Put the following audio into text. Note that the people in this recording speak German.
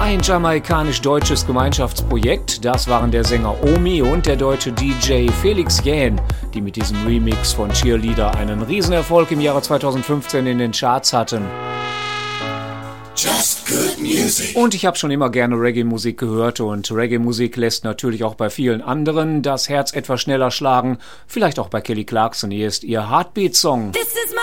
Ein jamaikanisch-deutsches Gemeinschaftsprojekt, das waren der Sänger Omi und der deutsche DJ Felix Jähn, die mit diesem Remix von Cheerleader einen Riesenerfolg im Jahre 2015 in den Charts hatten. Just good music. Und ich habe schon immer gerne Reggae-Musik gehört und Reggae-Musik lässt natürlich auch bei vielen anderen das Herz etwas schneller schlagen. Vielleicht auch bei Kelly Clarkson, hier ist ihr Heartbeat-Song.